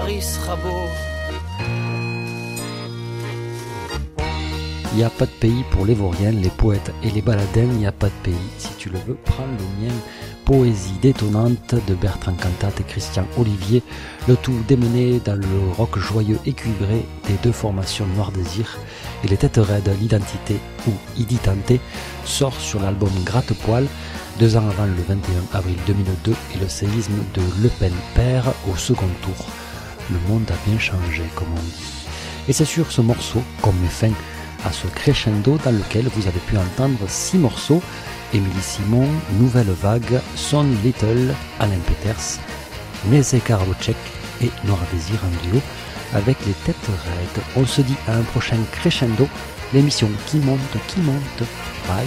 Paris sera beau. Il n'y a pas de pays pour les vauriens, les poètes et les baladins, il n'y a pas de pays. Si tu le veux, prends le mien. Poésie détonnante de Bertrand Cantat et Christian Olivier, le tout démené dans le rock joyeux et cuivré des deux formations Noir Désir et les têtes raides, l'identité ou Iditante sort sur l'album Gratte-Poil 2 ans avant le 21 avril 2002 et le séisme de Le Pen perd au second tour. Le monde a bien changé, comme on dit. Et c'est sur ce morceau qu'on met fin à ce crescendo dans lequel vous avez pu entendre 6 morceaux: Émilie Simon, Nouvelle Vague, Son Little, Alain Peters, Neze Karabocek et Noir Désir en duo avec les têtes raides. On se dit à un prochain crescendo, l'émission qui monte, bye.